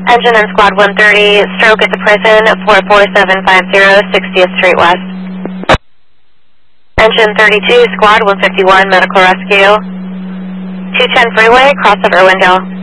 Engine and Squad 130, stroke at the prison, 44750, 60th Street West. Engine 32, Squad 151, medical rescue. 210 freeway, crossover window.